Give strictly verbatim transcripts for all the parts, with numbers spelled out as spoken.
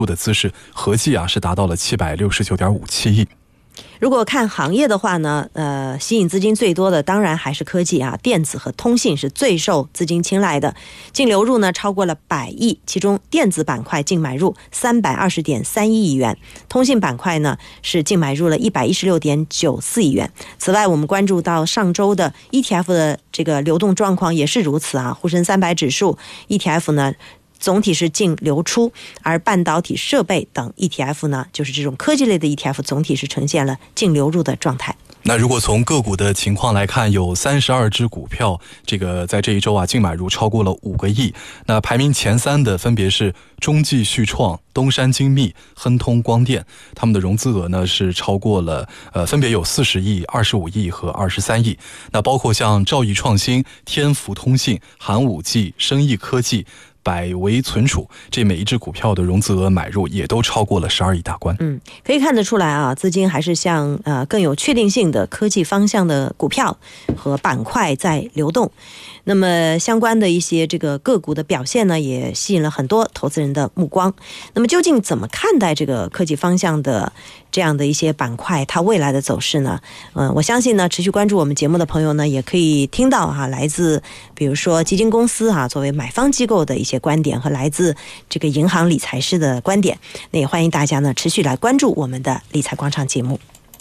的姿势，合计啊是达到了七百六十九点五七亿。 如果看行业的话呢，呃，吸引资金最多的当然还是科技啊，电子和通信是最受资金青睐的，净流入呢超过了百亿，其中电子板块净买入三百二十点三一亿元，通信板块呢是净买入了一百一十六点九四亿元。此外，我们关注到上周的 E T F 的这个流动状况也是如此啊，沪深三百指数 E T F 呢总体是净流出，而半导体设备等 E T F 呢，就是这种科技类的 E T F 总体是呈现了净流入的状态。 那如果从个股的情况来看，有三十二只股票这个在这一周啊净买入超过了五个亿。那排名前三的分别是中继旭创、东山精密、亨通光电，他们的融资额呢是超过了呃分别有四十亿、二十五亿和二十三亿。那包括像兆易创新、天福通信、寒武纪、生意科技、百维存储，这每一只股票的融资额买入也都超过了十二亿大关。 嗯，可以看得出来啊，资金还是向呃更有确定性的科技方向的股票和板块在流动。那么相关的一些这个个股的表现呢，也吸引了很多投资人的目光。那么究竟怎么看待这个科技方向的这样的一些板块，它未来的走势呢？嗯、呃，我相信呢，持续关注我们节目的朋友呢，也可以听到哈、啊，来自比如说基金公司哈、啊，作为买方机构的一些观点和来自这个银行理财师的观点。那也欢迎大家呢持续来关注我们的理财广场节目。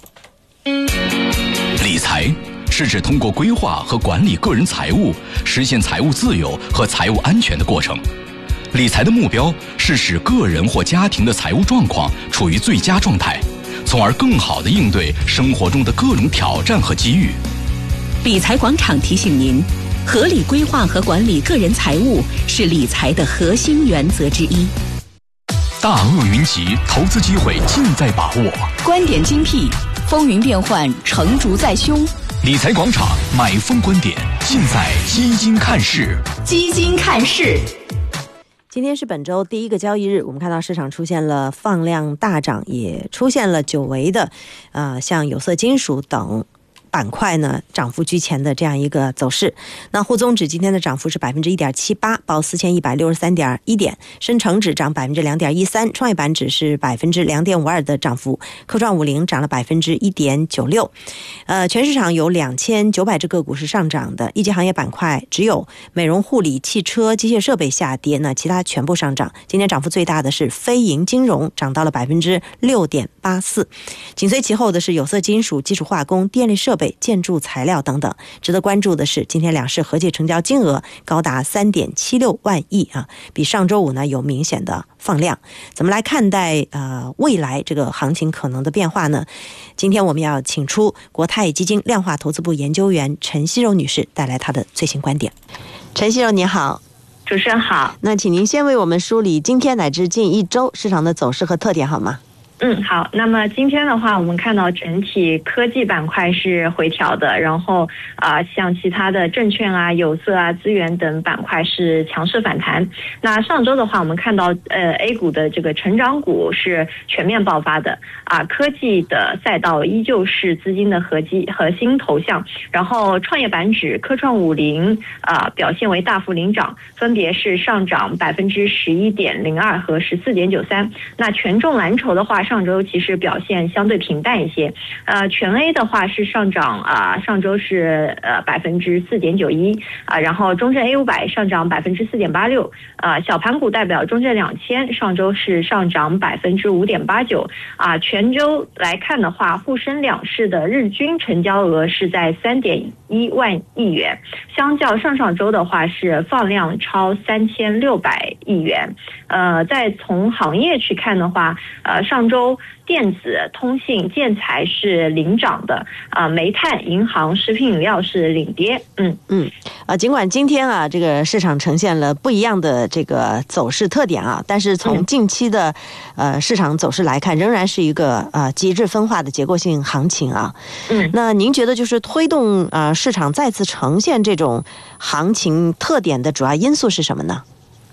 理财是指通过规划和管理个人财务，实现财务自由和财务安全的过程。理财的目标是使个人或家庭的财务状况处于最佳状态，从而更好地应对生活中的各种挑战和机遇。 理财广场提醒您，合理规划和管理个人财务是理财的核心原则之一。 大鳄云集，投资机会尽在把握。 观点精辟，风云变幻，成竹在胸。 理财广场买风观点，尽在基金看市。 基金看市。 今天是本周第一个交易日，我们看到市场出现了放量大涨，也出现了久违的呃，像有色金属等板块呢涨幅居前的这样一个走势。那沪综指今天的涨幅是 百分之一点七八， 报四千一百六十三点一点，深成指涨 百分之两点一三， 创业板指是 百分之两点五二 的涨幅，科创五零涨了 百分之一点九六。 呃，全市场有两千九百只个股是上涨的，一级行业板块只有美容护理、汽车、机械设备下跌，那其他全部上涨。今天涨幅最大的是非银金融，涨到了 百分之六点八四， 紧随其后的是有色金属、基础化工、电力设备、建筑材料等等。值得关注的是，今天两市合计成交金额高达 三点七六万亿啊，比上周五呢有明显的放量。怎么来看待呃未来这个行情可能的变化呢？今天我们要请出国泰基金量化投资部研究员陈希柔女士，带来她的最新观点。陈希柔你好。 主持人好。 那请您先为我们梳理今天乃至近一周市场的走势和特点好吗？ 嗯，好。那么今天的话，我们看到整体科技板块是回调的，然后啊、呃，像其他的证券啊、有色啊、资源等板块是强势反弹。那上周的话，我们看到呃 A 股的这个成长股是全面爆发的啊，科技的赛道依旧是资金的核基核心头项。然后创业板指、科创五零啊表现为大幅领涨，分别是上涨百分之十一点零二和十四点九三。那权重蓝筹的话，上周其实表现相对平淡一些，呃，全 A 的话是上涨啊、呃，上周是呃百分之四点九一啊，然后中证 A 五百上涨百分之四点八六，啊，小盘股代表中证两千上周是上涨百分之五点八九啊，全周来看的话，沪深两市的日均成交额是在三点一万亿元，相较上上周的话是放量超三千六百亿元。呃，再从行业去看的话，呃，上周电子、通信、建材是领涨的啊、呃，煤炭、银行、食品饮料是领跌。嗯嗯，啊，尽管今天啊，这个市场呈现了不一样的这个走势特点啊，但是从近期的、嗯、呃市场走势来看，仍然是一个呃极致分化的结构性行情啊。 嗯， 那您觉得就是推动呃市场再次呈现这种行情特点的主要因素是什么呢？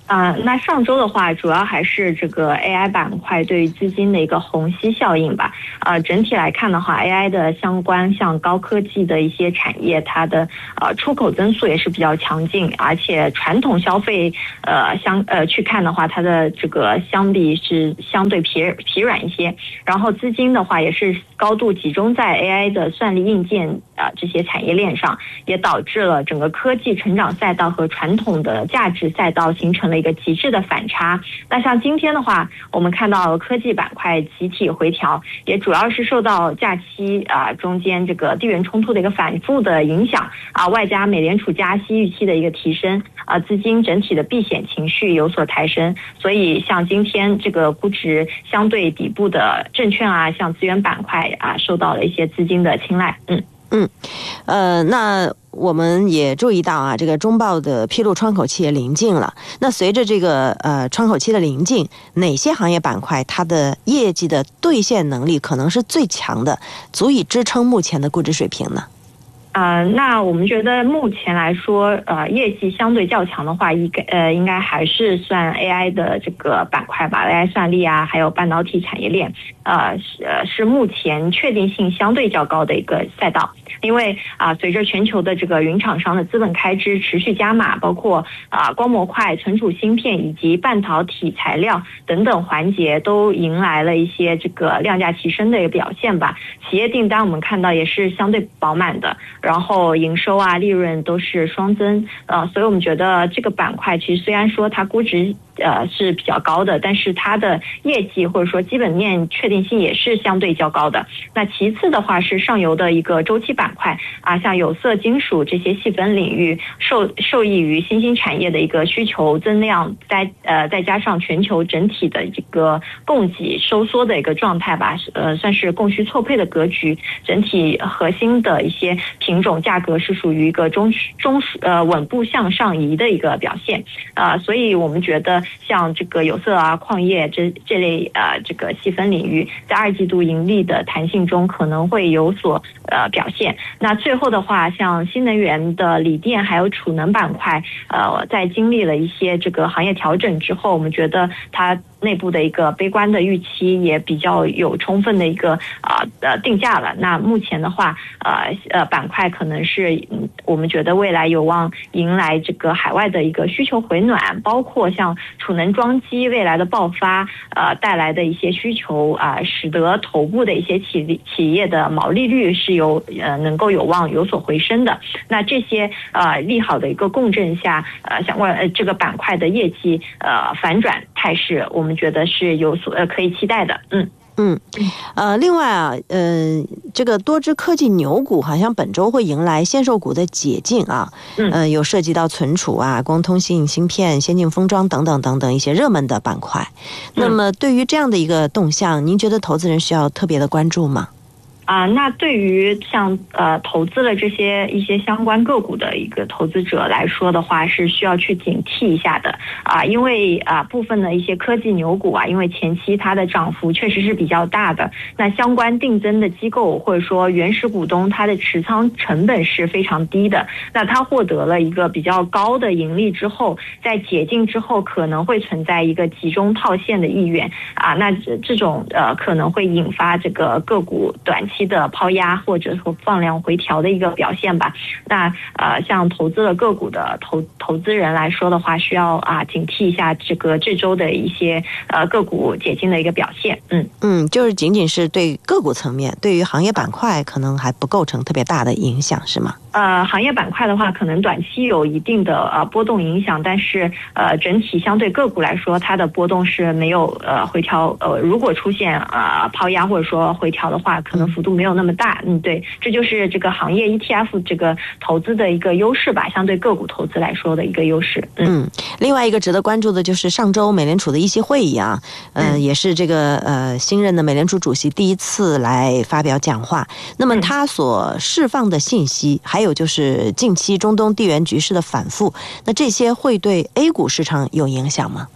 啊、呃，那上周的话，主要还是这个 A I 板块对于资金的一个虹吸效应吧。啊、呃，整体来看的话 ，A I 的相关像高科技的一些产业，它的呃出口增速也是比较强劲，而且传统消费呃相呃去看的话，它的这个相比是相对疲疲软一些。然后资金的话也是高度集中在 A I 的算力硬件啊、呃、这些产业链上，也导致了整个科技成长赛道和传统的价值赛道形成了一个极致的反差。那像今天的话，我们看到科技板块集体回调，也主要是受到假期啊、呃、中间这个地缘冲突的一个反复的影响啊、呃，外加美联储加息预期的一个提升啊、呃，资金整体的避险情绪有所抬升，所以像今天这个估值相对底部的证券啊，像资源板块啊，受到了一些资金的青睐。嗯嗯，呃，那我们也注意到啊，这个中报的披露窗口期也临近了。那随着这个呃窗口期的临近，哪些行业板块它的业绩的兑现能力可能是最强的，足以支撑目前的估值水平呢？ 呃，那我们觉得目前来说，呃，业绩相对较强的话，应该呃应该还是算 A I 的这个板块吧 ，A I 算力啊，还有半导体产业链，呃是呃是目前确定性相对较高的一个赛道。因为啊、呃，随着全球的这个云厂商的资本开支持续加码，包括啊、呃、光模块、存储芯片以及半导体材料等等环节都迎来了一些这个量价齐升的一个表现吧。企业订单我们看到也是相对饱满的，然后营收啊、利润都是双增，呃，所以我们觉得这个板块其实虽然说它估值呃是比较高的，但是它的业绩或者说基本面确定性也是相对较高的。那其次的话是上游的一个周期板块啊，像有色金属这些细分领域受受益于新兴产业的一个需求增量，再呃再加上全球整体的这个供给收缩的一个状态吧，呃算是供需错配的格局，整体核心的一些品种价格是属于一个中中呃稳步向上移的一个表现啊、呃，所以我们觉得像这个有色啊、矿业这这类呃这个细分领域，在二季度盈利的弹性中可能会有所呃表现。那最后的话，像新能源的锂电还有储能板块，呃，在经历了一些这个行业调整之后，我们觉得它内部的一个悲观的预期也比较有充分的一个啊 呃, 呃定价了。那目前的话，呃呃板块可能是嗯我们觉得未来有望迎来这个海外的一个需求回暖，包括像储能装机未来的爆发，呃带来的一些需求啊、呃，使得头部的一些企企业的毛利率是有呃能够有望有所回升的。那这些呃利好的一个共振下，呃相关呃这个板块的业绩呃反转态势，我们觉得是有所呃可以期待的。嗯嗯，呃，另外啊，呃，这个多只科技牛股好像本周会迎来限售股的解禁啊，嗯、呃，有涉及到存储啊、光通信芯片、先进封装等等等等一些热门的板块。那么，对于这样的一个动向，您觉得投资人需要特别的关注吗？ 啊、呃，那对于像呃投资了这些一些相关个股的一个投资者来说的话，是需要去警惕一下的啊、呃，因为啊、呃、部分的一些科技牛股啊，因为前期它的涨幅确实是比较大的，那相关定增的机构或者说原始股东，它的持仓成本是非常低的，那它获得了一个比较高的盈利之后，在解禁之后可能会存在一个集中套现的意愿啊，那这种呃可能会引发这个个股短期的抛压或者说放量回调的一个表现吧。那呃，像投资了个股的投投资人来说的话，需要啊警惕一下这个这周的一些呃个股解禁的一个表现。嗯嗯，就是仅仅是对个股层面，对于行业板块可能还不构成特别大的影响，是吗？ 呃，行业板块的话，可能短期有一定的呃波动影响，但是呃整体相对个股来说，它的波动是没有呃回调呃，如果出现呃抛压或者说回调的话，可能幅度没有那么大。嗯，对，这就是这个行业 E T F 这个投资的一个优势吧，相对个股投资来说的一个优势。嗯， 嗯另外一个值得关注的就是上周美联储的议息会议啊，呃，嗯、也是这个呃新任的美联储主席第一次来发表讲话，那么他所释放的信息，还有就是近期中东地缘局势的反复，那这些会对 A 股市场有影响吗？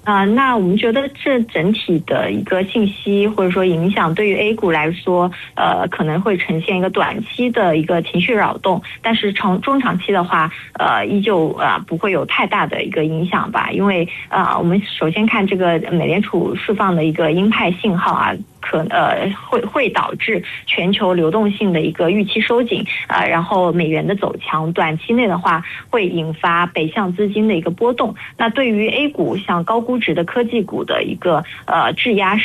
啊、呃，那我们觉得这整体的一个信息或者说影响，对于 A 股来说，呃，可能会呈现一个短期的一个情绪扰动，但是长中长期的话，呃，依旧啊、呃、不会有太大的一个影响吧，因为啊、呃，我们首先看这个美联储释放的一个鹰派信号啊。可呃会会导致全球流动性的一个预期收紧啊、呃，然后美元的走强，短期内的话会引发北向资金的一个波动。那对于 A 股像高估值的科技股的一个呃质押